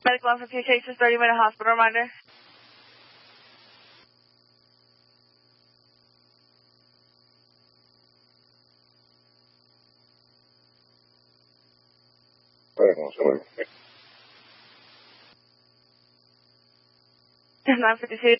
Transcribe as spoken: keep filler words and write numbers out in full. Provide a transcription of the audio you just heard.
Medical officer two Chases, thirty minute hospital reminder. nine fifty-two,